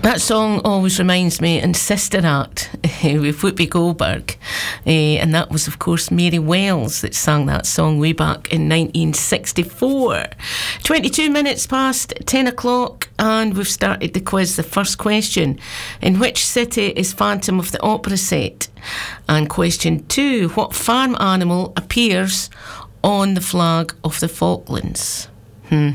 That song always reminds me in Sister Act with Whoopi Goldberg, and that was of course Mary Wells that sang that song way back in 1964. 22 minutes past 10 o'clock and we've started the quiz. The first question: in which city is Phantom of the Opera set? And question 2: what farm animal appears on the flag of the Falklands?